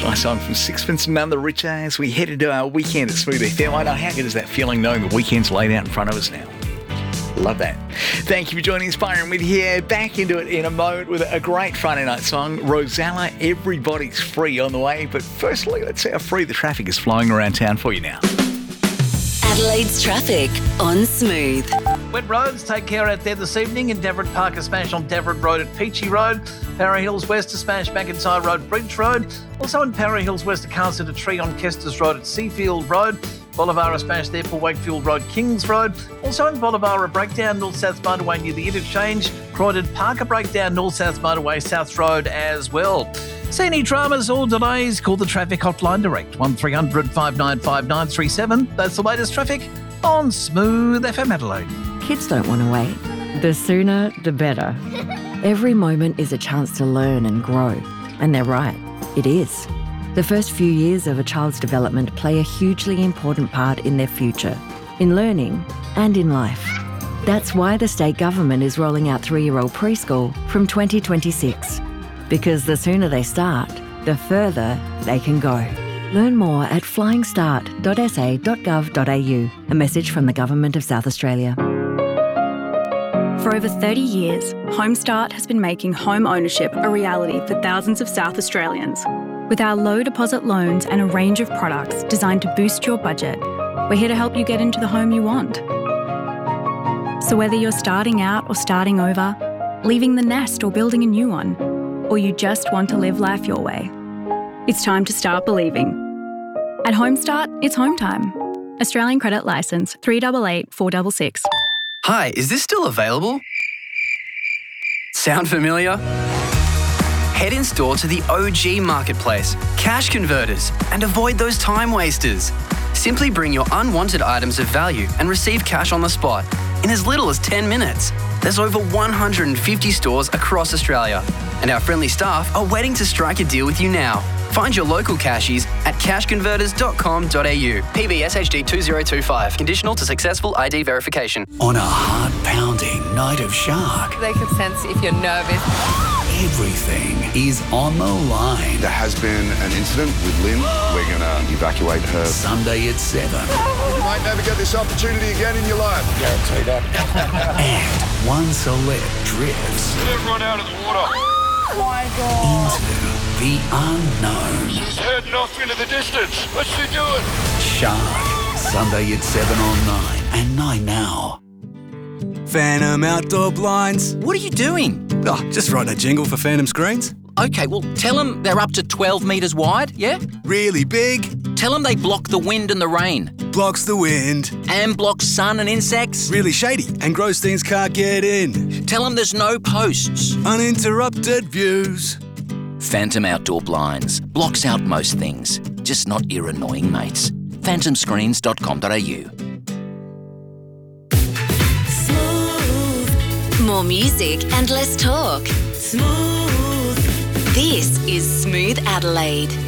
Nice song from Sixpence None the Richer as we head into our weekend at Smooth FM. I know, how good is that feeling knowing the weekend's laid out in front of us now? Love that. Thank you for joining us, Byron With here. Back into it in a moment with a great Friday night song. Rosella, Everybody's Free on the way. But firstly, let's see how free the traffic is flowing around town for you now. Adelaide's traffic on Smooth. Wet roads, take care out there this evening. In Deverett Park, a smash on Deverett Road at Peachy Road. Para Hills West, a smash McIntyre Road, Bridge Road. Also in Para Hills West, a car set a tree on Kester's Road at Seafield Road. Bolivar, a smash there for Wakefield Road, Kings Road. Also in Bolivar, a breakdown north-south motorway near the interchange. Croydon Park, a breakdown north-south motorway, South Road as well. See any dramas or delays? Call the traffic hotline direct, 1300 595 937. That's the latest traffic on Smooth FM Adelaide. Kids don't want to wait. The sooner, the better. Every moment is a chance to learn and grow. And they're right, it is. The first few years of a child's development play a hugely important part in their future, in learning and in life. That's why the state government is rolling out 3-year-old preschool from 2026. Because the sooner they start, the further they can go. Learn more at flyingstart.sa.gov.au. A message from the Government of South Australia. For over 30 years, Homestart has been making home ownership a reality for thousands of South Australians. With our low deposit loans and a range of products designed to boost your budget, we're here to help you get into the home you want. So whether you're starting out or starting over, leaving the nest or building a new one, or you just want to live life your way, it's time to start believing. At Homestart, it's home time. Australian Credit Licence 388 466. Hi, is this still available? Sound familiar? Head in store to the OG Marketplace, Cash Converters, and avoid those time wasters. Simply bring your unwanted items of value and receive cash on the spot in as little as 10 minutes. There's over 150 stores across Australia, and our friendly staff are waiting to strike a deal with you now. Find your local cashies at cashconverters.com.au. PBS HD 2025. Conditional to successful ID verification. On a heart-pounding night of shark, They can sense if you're nervous. everything is on the line. There has been an incident with Lynn. We're going to evacuate her. Sunday at 7. You might never get this opportunity again in your life. Guarantee that. And one celeb drifts Get everyone out of the water. Oh my God. into the unknown. She's heading off into the distance. What's she doing? Shark. Sunday at 7 on 9 and 9 now. Phantom Outdoor Blinds. What are you doing? Oh, just writing a jingle for Phantom Screens. Okay, well, tell them they're up to 12 metres wide, yeah? Really big. Tell them they block the wind and the rain. Blocks the wind. And block sun and insects. Really shady and gross things can't get in. Tell them there's no posts. Uninterrupted views. Phantom Outdoor Blinds. Blocks out most things, just not your annoying mates. phantomscreens.com.au. More music and less talk. Smooth. This is Smooth Adelaide.